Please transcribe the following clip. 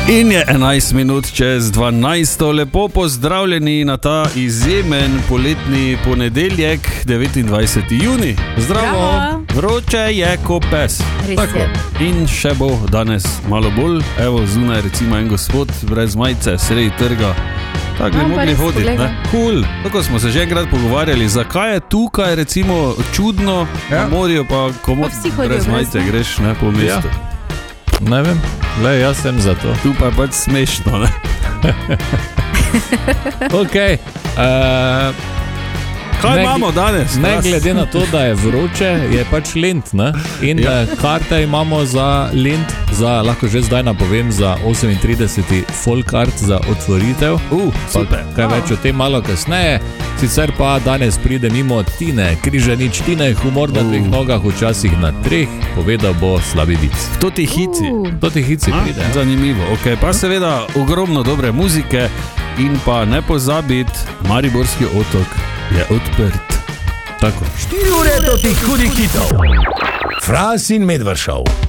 In je 11 minut čez 12. Lepo pozdravljeni na ta izjemen poletni ponedeljek, 29. juni. Zdravo. Vroče je ko pes. Tako. In še bo danes malo bolj. Evo zunaj recimo en gospod brez majice sredi trga. Tako bi mogli hoditi, ne? Cool. Tako smo se že enkrat pogovarjali, zakaj je tukaj recimo čudno, na morju pa komu brez majice greš, ne, po mestu. Ne vem, le, jaz sem za to. Tu pa je pač smešno, ne? Ok. Kaj imamo danes? Ne glede na to, da je vroče, je pač Lent, ne? In karte imamo za Lent, lahko že zdaj napovem, za 38. folk art za otvoritev. Super. Kaj več o tem malo kasneje. Sicer pa danes pride mimo Tine Križanič. Tine, humor na dveh nogah, včasih na treh, povedal bo slabi vic. To ti hici. To ti hici pride. Zanimivo, ok. Pa seveda ogromno dobre muzike in pa ne pozabiti, Mariborski otok je odprt. Tako. 4 ure do tih hudih hitov. Fras in Medvard Show.